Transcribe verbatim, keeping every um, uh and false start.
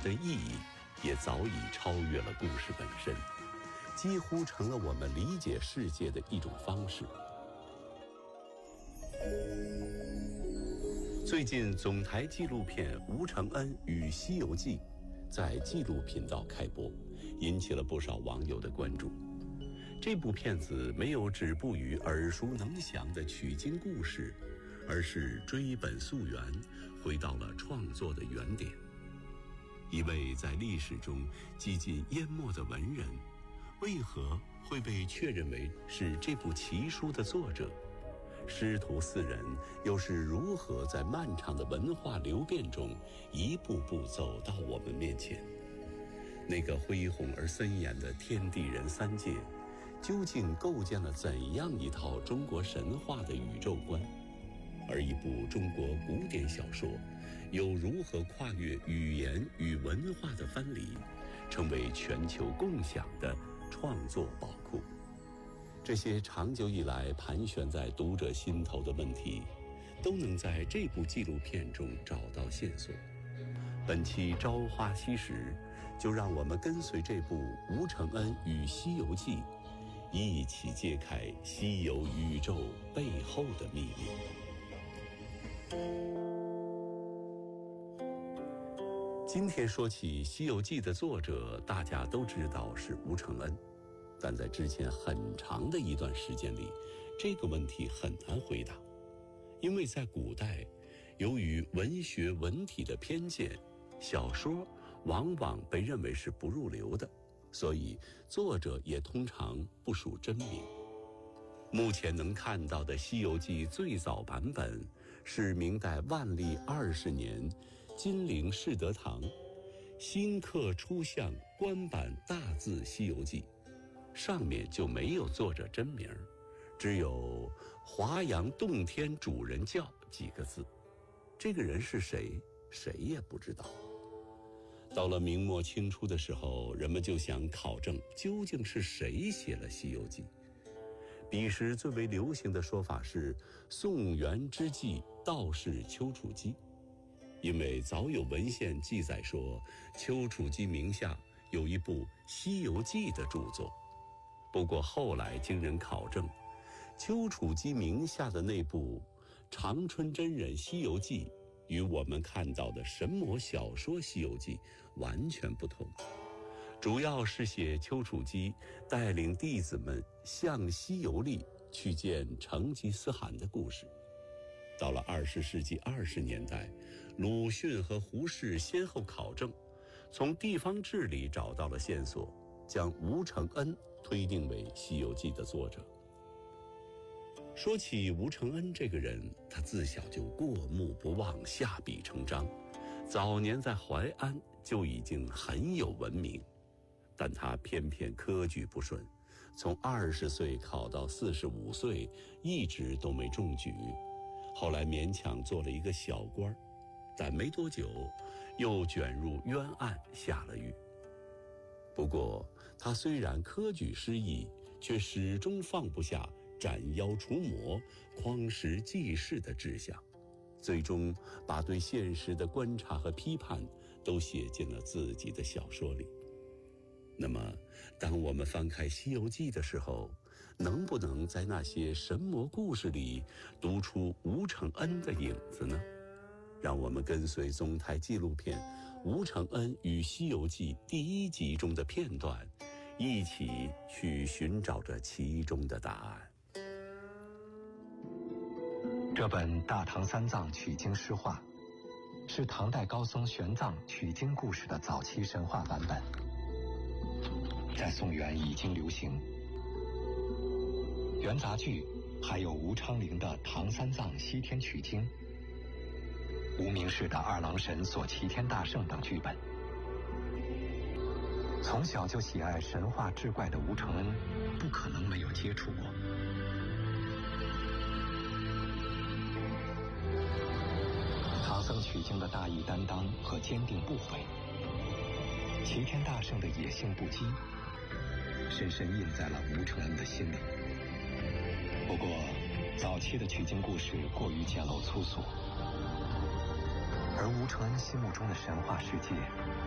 这意义也早已超越了故事本身，几乎成了我们理解世界的一种方式。最近总台纪录片《吴承恩与西游记》在纪录频道开播，引起了不少网友的关注。这部片子没有止步于耳熟能详的取经故事，而是追本溯源，回到了创作的原点。一位在历史中几近淹没的文人，为何会被确认为是这部奇书的作者？师徒四人又是如何在漫长的文化流变中一步步走到我们面前？那个恢宏而森严的天地人三界，究竟构建了怎样一套中国神话的宇宙观？而一部中国古典小说又如何跨越语言与文化的藩篱，成为全球共享的创作宝库？这些长久以来盘旋在读者心头的问题，都能在这部纪录片中找到线索。本期《朝花夕拾》，就让我们跟随这部《吴承恩与西游记》，一起揭开西游宇宙背后的秘密。今天说起《西游记》的作者，大家都知道是吴承恩。但在之前很长的一段时间里，这个问题很难回答，因为在古代，由于文学文体的偏见，小说往往被认为是不入流的，所以作者也通常不属真名。目前能看到的《西游记》最早版本是明代万历二十年，金陵世德堂新刻出象官版大字《西游记》，上面就没有作者真名，只有华阳洞天主人教几个字。这个人是谁，谁也不知道。到了明末清初的时候，人们就想考证究竟是谁写了《西游记》。彼时最为流行的说法是宋元之际道士丘处机，因为早有文献记载说丘处机名下有一部《西游记》的著作。不过后来经人考证，丘处机名下的那部长春真人西游记与我们看到的神魔小说西游记完全不同，主要是写丘处机带领弟子们向西游历去见成吉思汗的故事。到了二十世纪二十年代，鲁迅和胡适先后考证，从地方志里找到了线索，将吴承恩推定为《西游记》的作者。说起吴承恩这个人，他自小就过目不忘，下笔成章，早年在淮安就已经很有闻名，但他偏偏科举不顺，从二十岁考到四十五岁，一直都没中举。后来勉强做了一个小官，但没多久又卷入冤案下了狱。不过他虽然科举失意，却始终放不下斩妖除魔、匡时济世的志向，最终把对现实的观察和批判都写进了自己的小说里。那么当我们翻开《西游记》的时候，能不能在那些神魔故事里读出吴承恩的影子呢？让我们跟随总台纪录片《吴承恩与西游记》第一集中的片段，一起去寻找着其中的答案。 这本《大唐三藏取经诗话》是唐代高僧玄奘取经故事的早期神话版本，在宋元已经流行。元杂剧还有吴昌龄的《唐三藏西天取经》，无名氏的《二郎神锁齐天大圣》等剧本。从小就喜爱神话志怪的吴承恩，不可能没有接触过。唐僧取经的大义担当和坚定不悔，齐天大圣的野性不羁，深深印在了吴承恩的心里。不过早期的取经故事过于简陋粗俗，而吴承恩心目中的神话世界